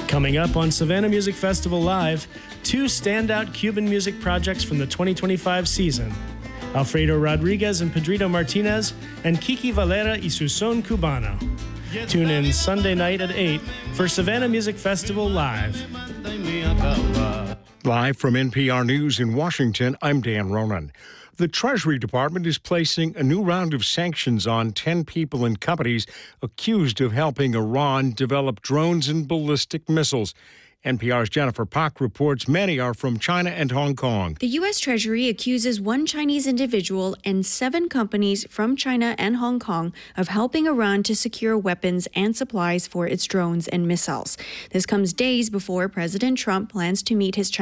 Coming up on Savannah Music Festival Live, two standout Cuban music projects from the 2025 season. Alfredo Rodriguez and Pedrito Martinez, and Kiki Valera y su son cubano. Tune in Sunday night at 8 for Savannah Music Festival Live. Live from NPR News in Washington, I'm Dan Ronan. The Treasury Department is placing a new round of sanctions on 10 people and companies accused of helping Iran develop drones and ballistic missiles. NPR's Jennifer Pak reports many are from China and Hong Kong. The U.S. Treasury accuses one Chinese individual and 7 companies from China and Hong Kong of helping Iran to secure weapons and supplies for its drones and missiles. This comes days before President Trump plans to meet his Chinese